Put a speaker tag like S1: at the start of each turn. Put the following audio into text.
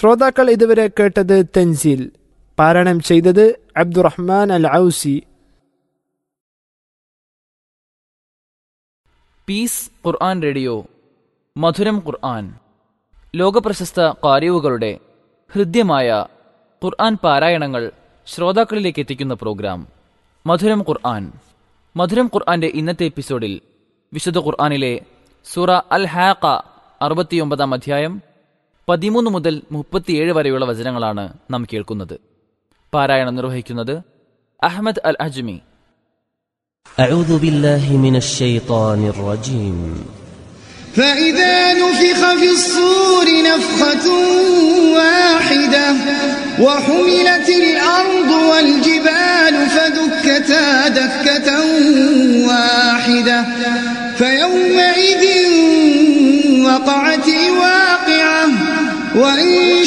S1: ശ്രോതാക്കൾ ഇതുവരെ കേട്ടത് തൻസീൽ. പാരായണം ചെയ്തത് അബ്ദുറഹ്മാൻ അൽ ഔസി.
S2: പീസ് ഖുർആൻ റേഡിയോ മധുരം ഖുർആൻ, ലോകപ്രശസ്ത ഖാരിഉകളുടെ ഹൃദ്യമായ ഖുർആൻ പാരായണങ്ങൾ ശ്രോതാക്കളിലേക്ക് എത്തിക്കുന്ന പ്രോഗ്രാം മധുരം ഖുർആൻ. മധുരം ഖുർആന്റെ ഇന്നത്തെ എപ്പിസോഡിൽ വിശുദ്ധ ഖുർആനിലെ സൂറ അൽ ഹാഖ 69-ാം അധ്യായം 13 മുതൽ 37 വരെയുള്ള വചനങ്ങളാണ് നാം കേൾക്കുന്നത്. പാരായണം നിർവഹിക്കുന്നത് അഹ്മദ് അൽ അജ്മി.
S3: أعوذ بالله من الشيطان الرجيم.
S4: فإذا نفخ في الصور نفخة واحدة وحملت الأرض والجبال فدكتا دكة واحدة فيومئذ وقعت الواقعة وإن